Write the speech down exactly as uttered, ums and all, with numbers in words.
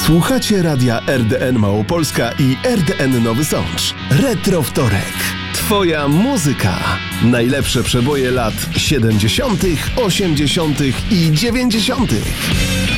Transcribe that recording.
Słuchacie radia R D N Małopolska i R D N Nowy Sącz. Retro Wtorek. Twoja muzyka. Najlepsze przeboje lat siedemdziesiątych, osiemdziesiątych i dziewięćdziesiątych.